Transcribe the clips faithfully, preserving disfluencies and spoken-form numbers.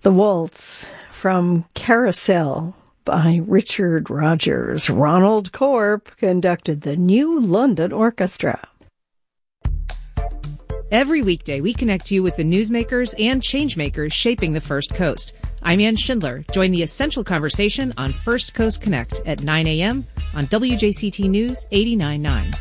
The Waltz from Carousel by Richard Rodgers. Ronald Corp conducted the New London Orchestra. Every weekday, we connect you with the newsmakers and changemakers shaping the First Coast. I'm Ann Schindler. Join the essential conversation on First Coast Connect at nine a.m. on W J C T News eighty-nine point nine.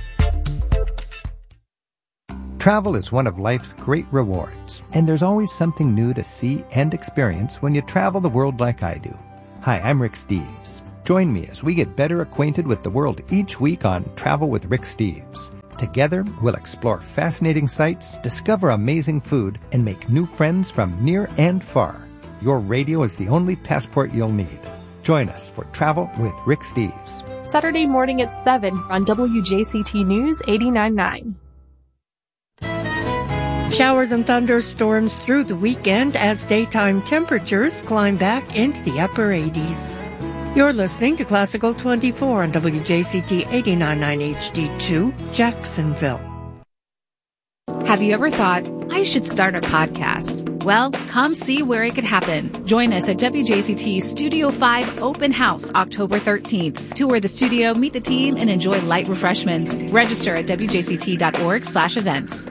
Travel is one of life's great rewards, and there's always something new to see and experience when you travel the world like I do. Hi, I'm Rick Steves. Join me as we get better acquainted with the world each week on Travel with Rick Steves. Together, we'll explore fascinating sights, discover amazing food, and make new friends from near and far. Your radio is the only passport you'll need. Join us for Travel with Rick Steves. Saturday morning at seven on W J C T News eighty-nine point nine. Showers and thunderstorms through the weekend as daytime temperatures climb back into the upper eighties. You're listening to Classical twenty-four on W J C T eighty-nine point nine H D two, Jacksonville. Have you ever thought, I should start a podcast? Well, come see where it could happen. Join us at W J C T Studio five Open House October thirteenth. Tour the studio, meet the team, and enjoy light refreshments. Register at W J C T dot org slash events.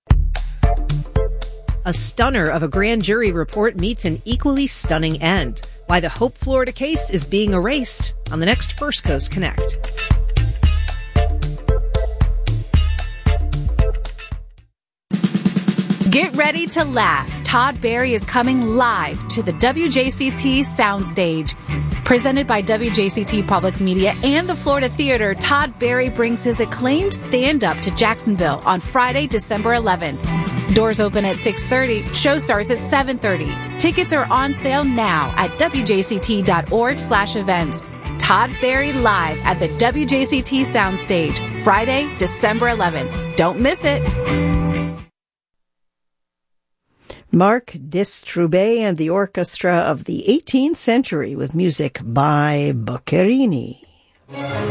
A stunner of a grand jury report meets an equally stunning end. Why the Hope, Florida case is being erased on the next First Coast Connect. Get ready to laugh. Todd Barry is coming live to the W J C T Soundstage. Presented by W J C T Public Media and the Florida Theater, Todd Barry brings his acclaimed stand-up to Jacksonville on Friday, December eleventh. Doors open at six thirty. Show starts at seven thirty. Tickets are on sale now at W J C T dot org slash events. Todd Barry live at the W J C T Soundstage, Friday, December eleventh. Don't miss it. Mark Distrubbe and the Orchestra of the eighteenth Century with music by Boccherini.